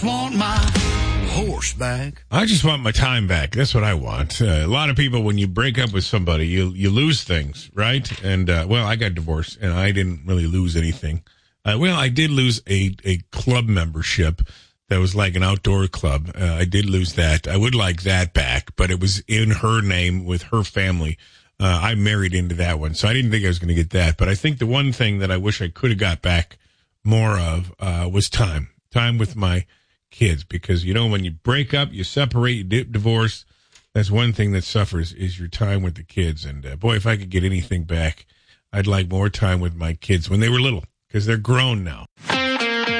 Want my horse back. I just want my time back. That's what I want. A lot of people, when you break up with somebody, you lose things, right? And, well, I got divorced, and I didn't really lose anything. Well, I did lose a club membership that was like an outdoor club. I did lose that. I would like that back, but it was in her name with her family. I married into that one, so I didn't think I was going to get that. But I think the one thing that I wish I could have got back more of was time with my kids, because when you break up, you separate, you divorce, that's one thing that suffers is your time with the kids. And boy, if I could get anything back, I'd like more time with my kids when they were little, because they're grown now.